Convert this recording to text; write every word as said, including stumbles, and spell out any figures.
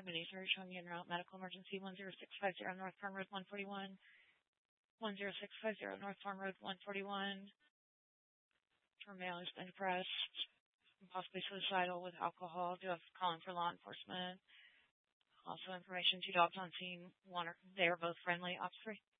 proximity search on the en route medical emergency one zero six five zero North Farm Road one forty-one, one zero six five zero North Farm Road one forty-one, for male who's been depressed, possibly suicidal with alcohol. Do have calling for law enforcement. Also information, two dogs on scene. One are, they are both friendly. Officer